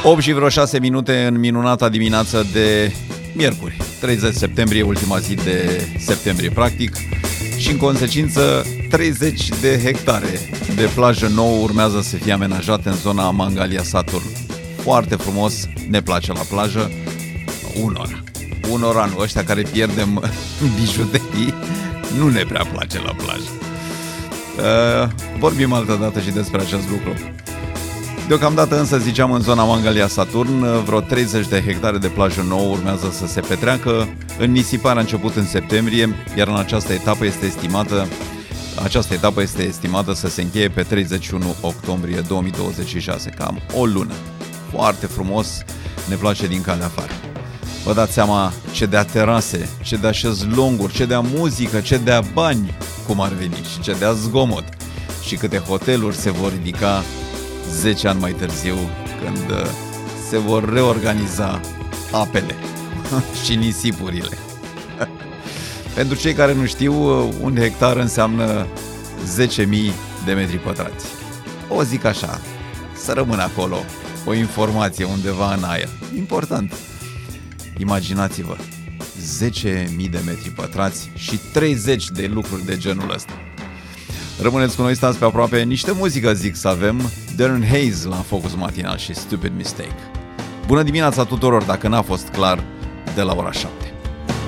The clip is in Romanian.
8 și vreo 6 minute în minunata dimineață de miercuri, 30 septembrie, ultima zi de septembrie practic, și în consecință 30 de hectare de plajă nouă urmează să fie amenajate în zona Mangalia Saturn. Foarte frumos, ne place la plajă, unora nu, ăștia care pierdem bijuterii, nu ne prea place la plajă. Vorbim altă dată și despre acest lucru. Deocamdată însă, ziceam, în zona Mangalia Saturn, vreo 30 de hectare de plajă nouă urmează să se petreacă. În nisipare a început în septembrie, iar în această etapă este estimată să se încheie pe 31 octombrie 2026, cam o lună. Foarte frumos, ne place din calea afară. Vă dați seama ce dea terase, ce dea șezlonguri, ce dea muzică, ce dea bani, cum ar veni, și ce dea zgomot. Și câte hoteluri se vor ridica 10 ani mai târziu, când se vor reorganiza apele și nisipurile. Pentru cei care nu știu, un hectar înseamnă 10.000 de metri pătrați. O zic așa, să rămână acolo o informație undeva în aer. Important. Imaginați-vă, 10.000 de metri pătrați și 30 de lucruri de genul ăsta. Rămâneți cu noi, stați pe aproape. Niște muzică zic să avem. Darren Hayes la Focus Matinal și Stupid Mistake. Bună dimineața tuturor, dacă n-a fost clar, de la ora 7.